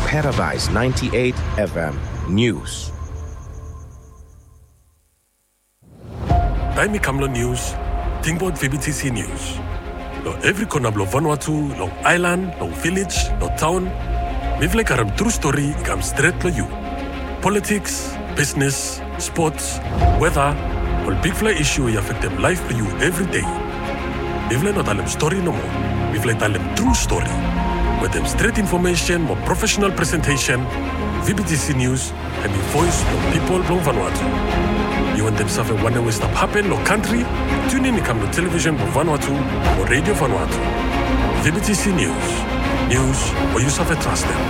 Paradise 98 FM News. Taimi Kamlo News, Tingbot VBTC News. No every corner of Vanuatu, no island, no village, no town. Mivle karam true story come straight to you. Politics, business, sports, weather, all big fly issue affect them life for you every day. Mivle not tell them story no more. Mivle tell them true story. With them straight information, more professional presentation, VBTC News, and the voice of people from Vanuatu. You want them something one way stop happen no country? Tune in to come to television for Vanuatu or radio Vanuatu. VBTC News. News where you suffer trust them.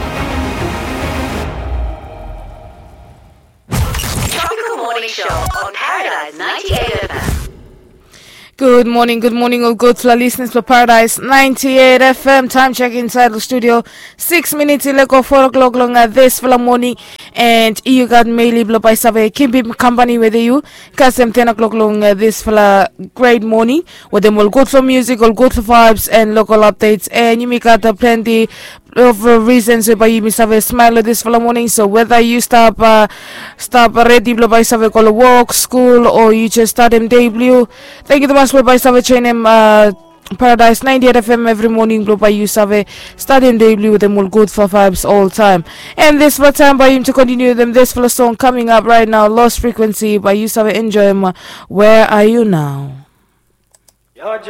Tropical Morning Show on Paradise 98 FM. Good morning, all good to our listeners for Paradise 98 FM. Time check inside the studio. 6 minutes till 4 o'clock long at this for the morning. And you got Meili Blow by Save Kimpi company with you. Cause them 10 o'clock long this for the great morning. With them all good for music, all good for vibes and local updates. And you make out plenty of reasons why you must have a smile this for the morning. So whether you stop ready blow by Save call a walk, school, or you just start them debut. Thank you the much by Save chain them Paradise 98 FM every morning blow by you Save stadium debut with them all good for vibes all time. And this for time by him to continue them this for the song coming up right now, Lost Frequency by you Save enjoy them. Where are you now?